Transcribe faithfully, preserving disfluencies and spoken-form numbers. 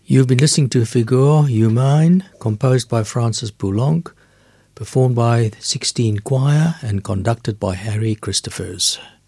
You've been listening to Figure Humaine, composed by Francis Poulenc, performed by the sixteen Choir and conducted by Harry Christophers.